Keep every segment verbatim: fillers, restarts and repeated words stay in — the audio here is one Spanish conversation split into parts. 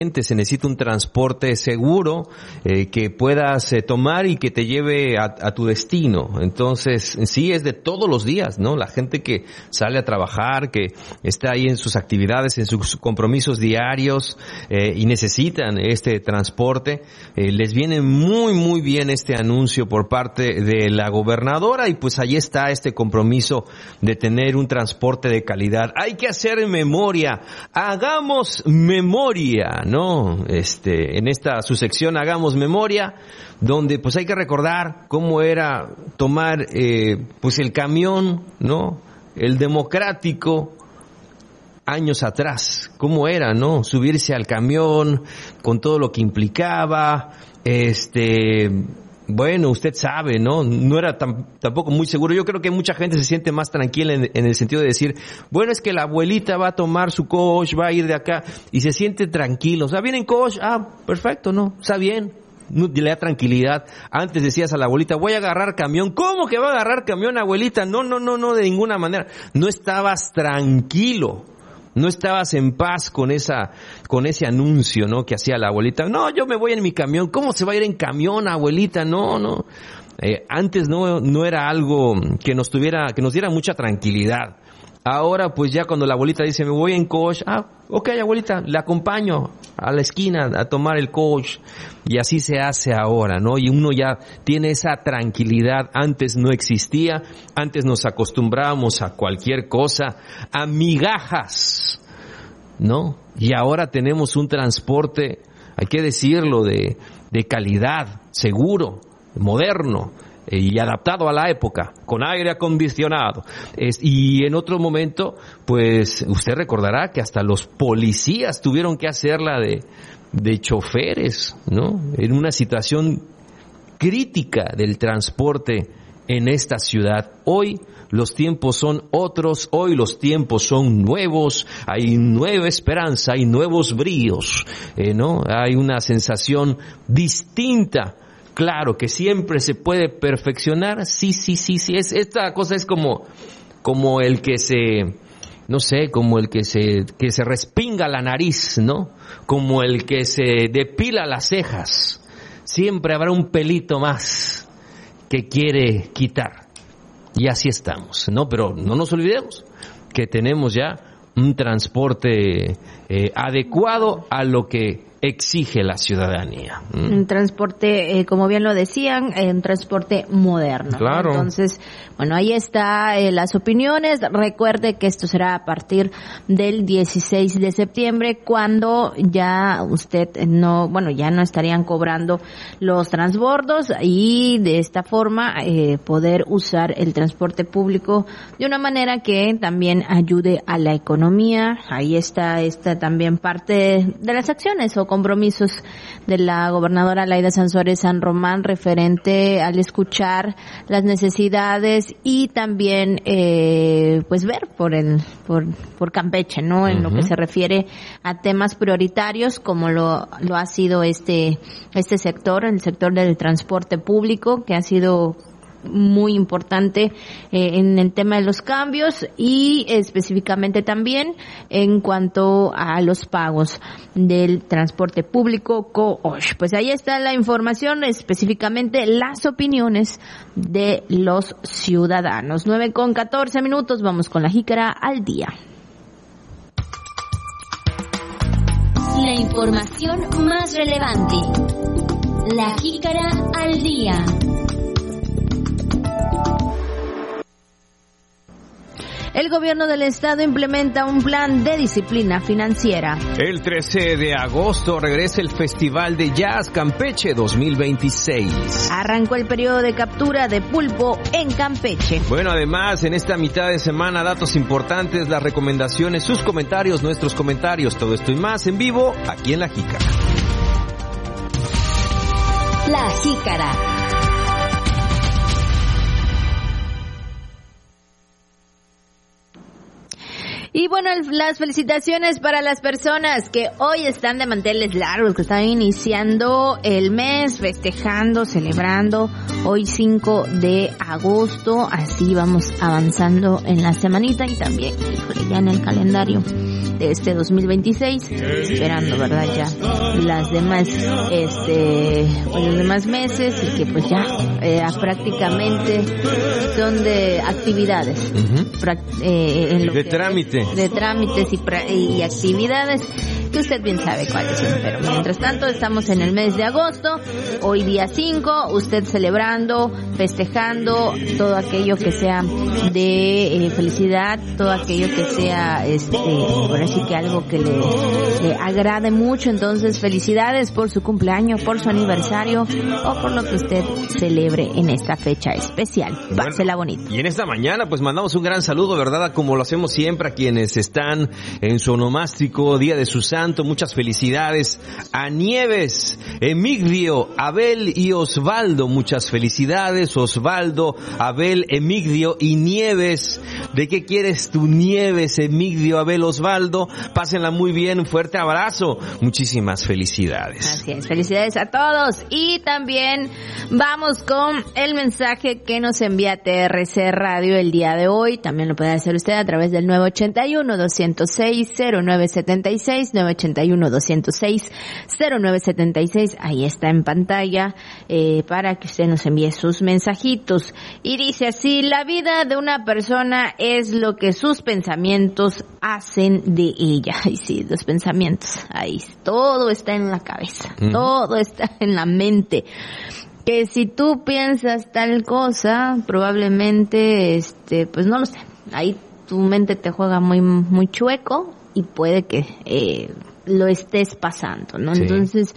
se necesita un transporte seguro eh, que puedas eh, tomar y que te lleve a, a tu destino. Entonces, sí, es de todos los días, ¿no? La gente que sale a trabajar, que está ahí en sus actividades, en sus compromisos diarios eh, y necesitan este transporte, eh, les viene muy, muy bien este anuncio por parte de la gobernadora y pues ahí está este compromiso de tener un transporte de calidad. Hay que hacer memoria, hagamos memoria, ¿no? Este, en esta su sección Hagamos Memoria, donde pues hay que recordar cómo era tomar eh, pues el camión, ¿no? El democrático años atrás, cómo era, ¿no? Subirse al camión con todo lo que implicaba, este, bueno, usted sabe, ¿no? No era tan, tampoco muy seguro. Yo creo que mucha gente se siente más tranquila en, en el sentido de decir, bueno, es que la abuelita va a tomar su coche, va a ir de acá, y se siente tranquilo. O sea, viene en coche, ah, perfecto, ¿no? Está bien. No, le da tranquilidad. Antes decías a la abuelita, voy a agarrar camión. ¿Cómo que va a agarrar camión, abuelita? No, no, no, no, de ninguna manera. No estabas tranquilo. No estabas en paz con esa, con ese anuncio, ¿no? Que hacía la abuelita. No, yo me voy en mi camión. ¿Cómo se va a ir en camión, abuelita? No, no. Eh, antes no, no era algo que nos tuviera, que nos diera mucha tranquilidad. Ahora, pues ya cuando la abuelita dice, me voy en coche, ah, ok, abuelita, le acompaño a la esquina a tomar el coche. Y así se hace ahora, ¿no? Y uno ya tiene esa tranquilidad. Antes no existía, antes nos acostumbrábamos a cualquier cosa, a migajas, ¿no? Y ahora tenemos un transporte, hay que decirlo, de, de calidad, seguro, moderno, y adaptado a la época, con aire acondicionado. Es, y en otro momento, pues, usted recordará que hasta los policías tuvieron que hacerla de, de choferes, ¿no? En una situación crítica del transporte en esta ciudad. Hoy los tiempos son otros, hoy los tiempos son nuevos, hay nueva esperanza, hay nuevos bríos, eh, ¿no? Hay una sensación distinta. Claro que siempre se puede perfeccionar, sí, sí, sí, sí, es, esta cosa es como, como el que se, no sé, como el que se, que se respinga la nariz, ¿no? Como el que se depila las cejas, siempre habrá un pelito más que quiere quitar, y así estamos, ¿no? Pero no nos olvidemos que tenemos ya un transporte eh, adecuado a lo que exige la ciudadanía. ¿Mm? Un transporte, eh, como bien lo decían, eh, un transporte moderno. Claro. ¿No? Entonces, bueno, ahí está eh, las opiniones. Recuerde que esto será a partir del dieciséis de septiembre, cuando ya usted no, bueno, ya no estarían cobrando los transbordos y de esta forma eh, poder usar el transporte público de una manera que también ayude a la economía. Ahí está esta también parte de las acciones o compromisos de la gobernadora Laida Sansores San Román referente al escuchar las necesidades y también eh, pues ver por el por por Campeche, ¿no? En uh-huh. lo que se refiere a temas prioritarios como lo lo ha sido este este sector, el sector del transporte público, que ha sido muy importante eh, en el tema de los cambios y específicamente también en cuanto a los pagos del transporte público COOSH. Pues ahí está la información, específicamente las opiniones de los ciudadanos. nueve con catorce minutos, vamos con la jícara al día. La información más relevante. La jícara al día. El gobierno del estado implementa un plan de disciplina financiera. El trece de agosto regresa el Festival de Jazz Campeche dos mil veintiséis. Arrancó el periodo de captura de pulpo en Campeche. Bueno, además, en esta mitad de semana, datos importantes, las recomendaciones, sus comentarios, nuestros comentarios, todo esto y más en vivo, aquí en La Jícara. La Jícara. Y bueno, las felicitaciones para las personas que hoy están de manteles largos, que están iniciando el mes, festejando, celebrando, hoy cinco de agosto, así vamos avanzando en la semanita y también, híjole, ya en el calendario de este dos mil veintiséis, esperando, ¿verdad? Ya las demás, este, pues los demás meses y que pues ya eh, prácticamente son de actividades, Uh-huh. pra- eh, en lo De que- trámite. de trámites y, pra- y actividades que usted bien sabe cuáles son. Pero mientras tanto estamos en el mes de agosto, hoy día cinco, usted celebrando, festejando todo aquello que sea de eh, felicidad, todo aquello que sea, este, ahora sí que algo que le eh, agrade mucho. Entonces felicidades por su cumpleaños, por su aniversario o por lo que usted celebre en esta fecha especial. Pásela bonito. Y en esta mañana pues mandamos un gran saludo, ¿verdad? Como lo hacemos siempre a quienes están en su onomástico día de su santo. Muchas felicidades a Nieves, Emigdio, Abel y Osvaldo. Muchas felicidades, Osvaldo, Abel, Emigdio y Nieves. ¿De qué quieres tu Nieves, Emigdio, Abel, Osvaldo? Pásenla muy bien, un fuerte abrazo. Muchísimas felicidades. Así es, felicidades a todos. Y también vamos con el mensaje que nos envía T R C Radio el día de hoy. También lo puede hacer usted a través del nueve ochenta y uno, doscientos seis, cero nueve setenta y seis, nueve ochenta y uno, doscientos seis, cero nueve setenta y seis. Ahí está en pantalla eh, para que usted nos envíe sus mensajitos. Y dice así: la vida de una persona es lo que sus pensamientos hacen de ella. Y sí, los pensamientos, ahí todo está en la cabeza, Ujú. todo está en la mente. Que si tú piensas tal cosa, probablemente, este, pues no lo sé, ahí tu mente te juega muy, muy chueco y puede que eh, lo estés pasando, ¿no? Sí. Entonces,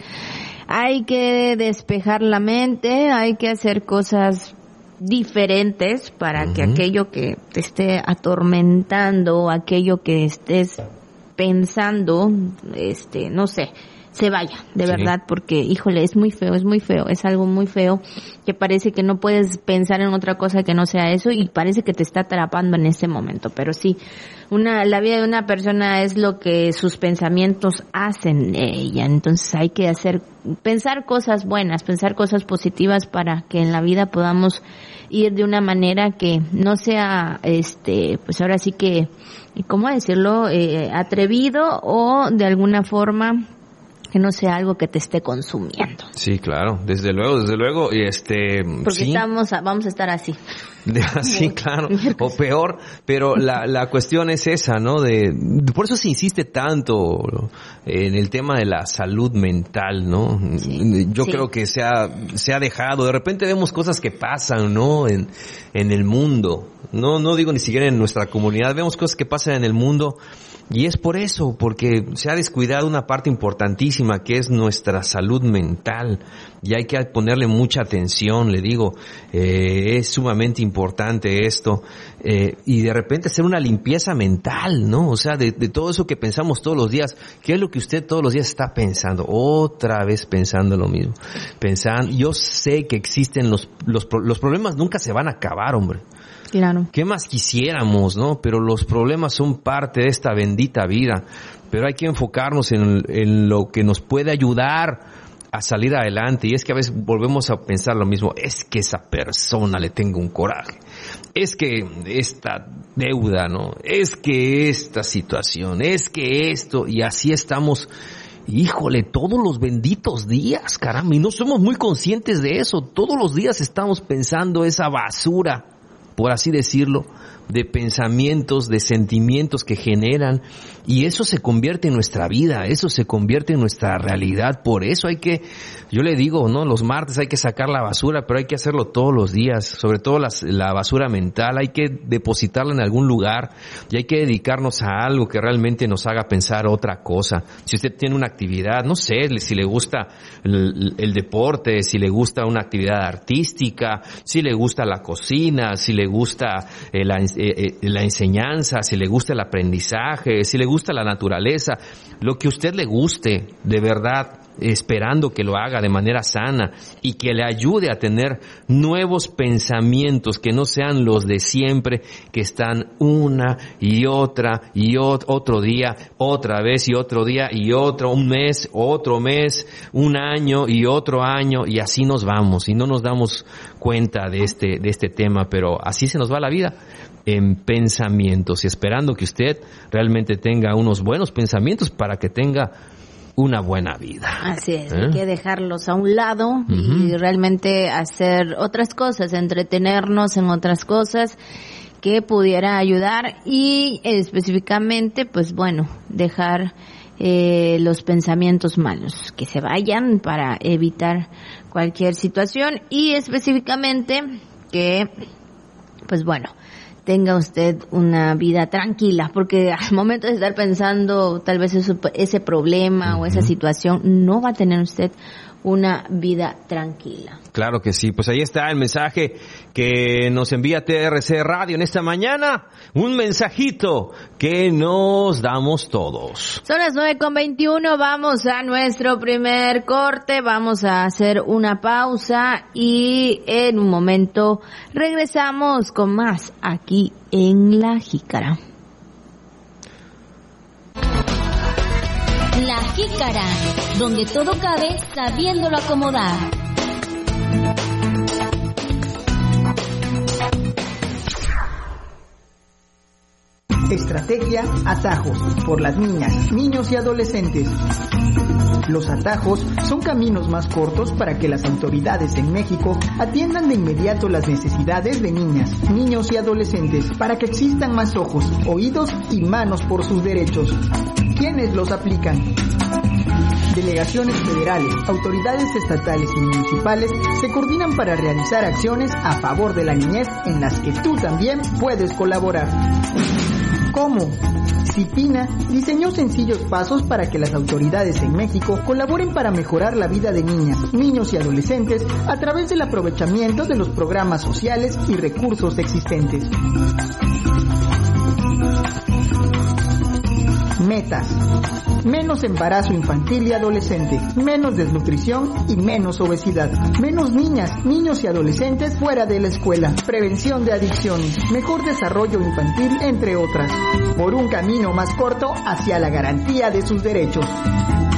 hay que despejar la mente, hay que hacer cosas diferentes para que Ujú. aquello que te esté atormentando, aquello que estés pensando, este, no sé, se vaya, de Sí. verdad, porque, híjole, es muy feo, es muy feo, es algo muy feo, que parece que no puedes pensar en otra cosa que no sea eso y parece que te está atrapando en ese momento, pero sí, una, la vida de una persona es lo que sus pensamientos hacen de ella, entonces hay que hacer, pensar cosas buenas, pensar cosas positivas para que en la vida podamos ir de una manera que no sea, este, pues ahora sí que, ¿cómo decirlo?, eh, atrevido o de alguna forma que no sea algo que te esté consumiendo. Sí, claro, desde luego, desde luego, y este, Porque sí, estamos a- vamos a estar así. de- sí, claro, o peor, pero la, la cuestión es esa, ¿no? De, por eso se insiste tanto en el tema de la salud mental, ¿no? Sí, Yo sí. creo que se ha, se ha dejado, de repente vemos cosas que pasan, ¿no? En, en el mundo, no, no digo ni siquiera en nuestra comunidad, vemos cosas que pasan en el mundo. Y es por eso, porque se ha descuidado una parte importantísima que es nuestra salud mental y hay que ponerle mucha atención, le digo, eh, es sumamente importante esto eh, y de repente hacer una limpieza mental, ¿no? O sea, de, de todo eso que pensamos todos los días, ¿qué es lo que usted todos los días está pensando? Otra vez pensando lo mismo, pensando, yo sé que existen los, los, los problemas nunca se van a acabar, hombre. Claro. ¿Qué más quisiéramos, no? Pero los problemas son parte de esta bendita vida. Pero hay que enfocarnos en, en lo que nos puede ayudar a salir adelante. Y es que a veces volvemos a pensar lo mismo. Es que esa persona le tengo un coraje. Es que esta deuda, ¿no? Es que esta situación. Es que esto. Y así estamos. Híjole, todos los benditos días, caramba. Y no somos muy conscientes de eso. Todos los días estamos pensando esa basura, por así decirlo, de pensamientos, de sentimientos que generan, y eso se convierte en nuestra vida, eso se convierte en nuestra realidad. Por eso hay que, yo le digo, ¿no? Los martes hay que sacar la basura, pero hay que hacerlo todos los días, sobre todo las, la basura mental, hay que depositarla en algún lugar y hay que dedicarnos a algo que realmente nos haga pensar otra cosa. Si usted tiene una actividad, no sé, si le gusta el, el deporte, si le gusta una actividad artística, si le gusta la cocina, si le gusta eh, la, eh, eh, la enseñanza, si le gusta el aprendizaje, si le gusta la naturaleza, lo que a usted le guste, de verdad, esperando que lo haga de manera sana y que le ayude a tener nuevos pensamientos que no sean los de siempre, que están una y otra y ot- otro día, otra vez y otro día y otro, un mes, otro mes, un año y otro año, y así nos vamos y no nos damos cuenta de este, de este tema, pero así se nos va la vida. en pensamientos y esperando que usted realmente tenga unos buenos pensamientos para que tenga una buena vida. Así es, ¿Eh? hay que dejarlos a un lado uh-huh. y realmente hacer otras cosas, entretenernos en otras cosas que pudiera ayudar y específicamente, pues bueno, dejar eh, los pensamientos malos, que se vayan para evitar cualquier situación y específicamente que, pues bueno, tenga usted una vida tranquila, porque al momento de estar pensando tal vez eso, ese problema uh-huh. o esa situación, no va a tener usted una vida tranquila. Claro que sí, pues ahí está el mensaje que nos envía T R C Radio en esta mañana, un mensajito que nos damos todos. Son las nueve con veintiuno, vamos a nuestro primer corte, vamos a hacer una pausa y en un momento regresamos con más aquí en La Jícara. La Jícara, donde todo cabe sabiéndolo acomodar. Estrategia Atajos, por las niñas, niños y adolescentes. Los atajos son caminos más cortos para que las autoridades en México atiendan de inmediato las necesidades de niñas, niños y adolescentes, para que existan más ojos, oídos y manos por sus derechos. ¿Quiénes los aplican? Delegaciones federales, autoridades estatales y municipales se coordinan para realizar acciones a favor de la niñez en las que tú también puedes colaborar. ¿Cómo? CIPINA diseñó sencillos pasos para que las autoridades en México colaboren para mejorar la vida de niñas, niños y adolescentes a través del aprovechamiento de los programas sociales y recursos existentes. Metas: menos embarazo infantil y adolescente, menos desnutrición y menos obesidad, menos niñas, niños y adolescentes fuera de la escuela, prevención de adicciones, mejor desarrollo infantil, entre otras, por un camino más corto hacia la garantía de sus derechos.